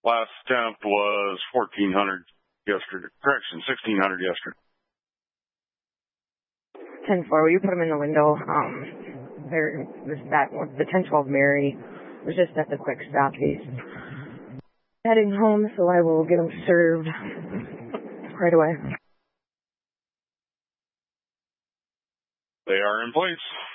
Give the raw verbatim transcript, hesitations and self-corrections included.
Last temp was fourteen hundred yesterday. Correction, sixteen hundred yesterday. ten four, will you put them in the window? Um, there was that one, the ten twelve Mary was just at the quick stop. He's heading home, so I will get him served right away. They are in place.